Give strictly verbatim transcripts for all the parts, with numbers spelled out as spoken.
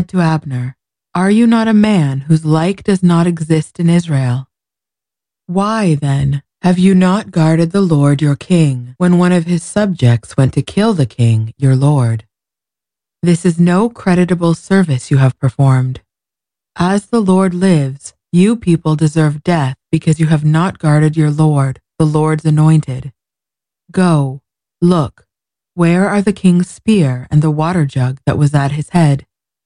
to Abner, "Are you not a man whose like does not exist in Israel? Why, then, have you not guarded the Lord your king when one of his subjects went to kill the king, your lord? This is no creditable service you have performed. As the Lord lives, you people deserve death because you have not guarded your Lord, the Lord's anointed. Go, look, where are the king's spear and the water jug that was at his head?"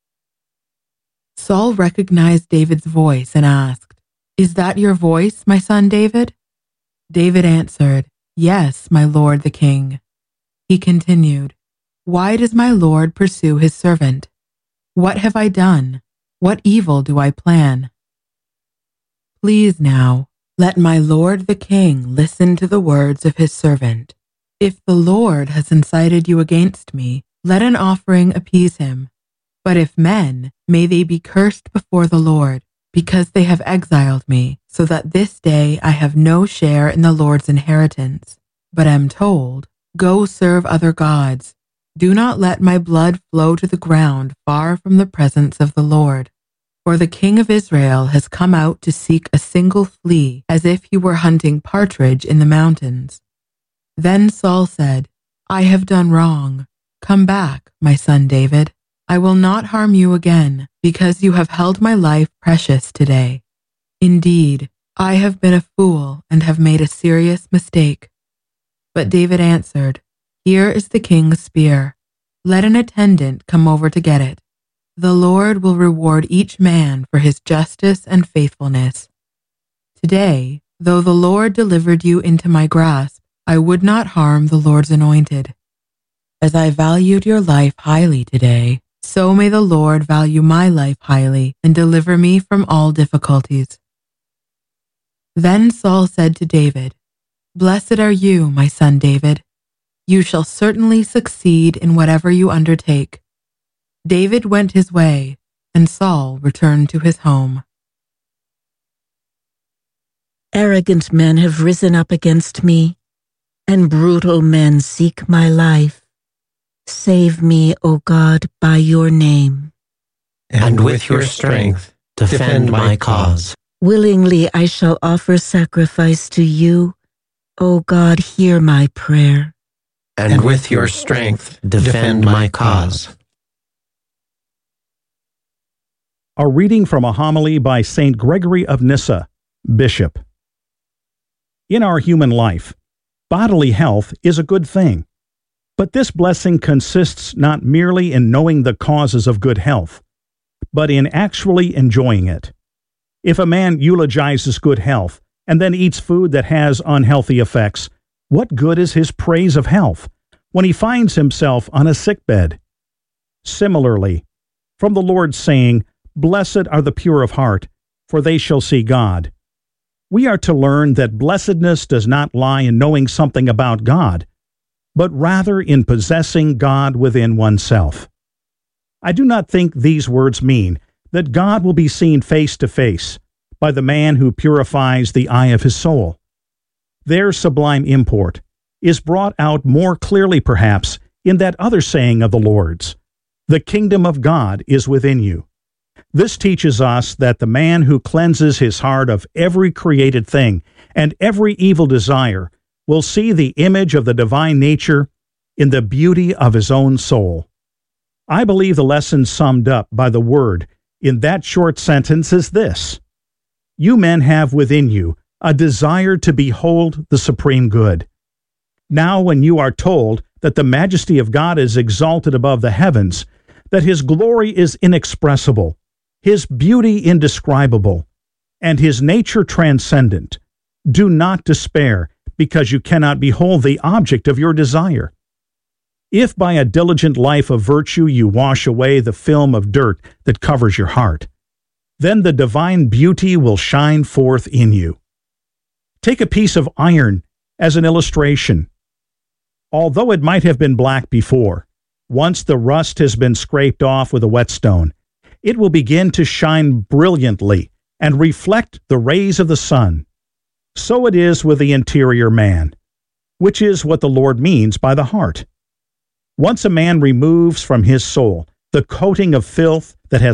Saul recognized David's voice and asked, "Is that your voice, my son David?" David answered, "Yes, my lord the king." He continued, "Why does my lord pursue his servant? What have I done? What evil do I plan? Please now, let my lord the king listen to the words of his servant. If the Lord has incited you against me, let an offering appease him. But if men, may they be cursed before the Lord, because they have exiled me, so that this day I have no share in the Lord's inheritance, but am told, 'Go serve other gods.' Do not let my blood flow to the ground far from the presence of the Lord. For the king of Israel has come out to seek a single flea, as if he were hunting partridge in the mountains." Then Saul said, "I have done wrong. Come back, my son David. I will not harm you again, because you have held my life precious today. Indeed, I have been a fool and have made a serious mistake." But David answered, "Here is the king's spear. Let an attendant come over to get it. The Lord will reward each man for his justice and faithfulness. Today, though the Lord delivered you into my grasp, I would not harm the Lord's anointed. As I valued your life highly today, so may the Lord value my life highly and deliver me from all difficulties." Then Saul said to David, "Blessed are you, my son David. You shall certainly succeed in whatever you undertake." David went his way, and Saul returned to his home. Arrogant men have risen up against me, and brutal men seek my life. Save me, O God, by your name. And with your strength, defend my cause. Willingly I shall offer sacrifice to you. O God, hear my prayer. And with your strength, defend my cause. A reading from a homily by Saint Gregory of Nyssa, Bishop. In our human life, bodily health is a good thing. But this blessing consists not merely in knowing the causes of good health, but in actually enjoying it. If a man eulogizes good health and then eats food that has unhealthy effects, what good is his praise of health when he finds himself on a sickbed? Similarly, from the Lord's saying, "Blessed are the pure of heart, for they shall see God," we are to learn that blessedness does not lie in knowing something about God, but rather in possessing God within oneself. I do not think these words mean that God will be seen face to face by the man who purifies the eye of his soul. Their sublime import is brought out more clearly, perhaps, in that other saying of the Lord's, "The kingdom of God is within you." This teaches us that the man who cleanses his heart of every created thing and every evil desire will see the image of the divine nature in the beauty of his own soul. I believe the lesson summed up by the word in that short sentence is this: you men have within you a desire to behold the supreme good. Now when you are told that the majesty of God is exalted above the heavens, that his glory is inexpressible, his beauty indescribable, and his nature transcendent, do not despair because you cannot behold the object of your desire. If by a diligent life of virtue you wash away the film of dirt that covers your heart, then the divine beauty will shine forth in you. Take a piece of iron as an illustration. Although it might have been black before, once the rust has been scraped off with a whetstone, it will begin to shine brilliantly and reflect the rays of the sun. So it is with the interior man, which is what the Lord means by the heart. Once a man removes from his soul the coating of filth that has